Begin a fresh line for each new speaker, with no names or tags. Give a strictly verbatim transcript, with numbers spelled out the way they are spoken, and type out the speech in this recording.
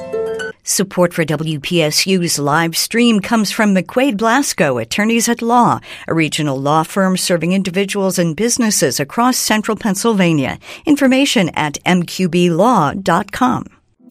Support for W P S U's live stream comes from McQuaid Blasco, Attorneys at Law, a regional law firm serving individuals and businesses across central Pennsylvania. Information at m q b law dot com.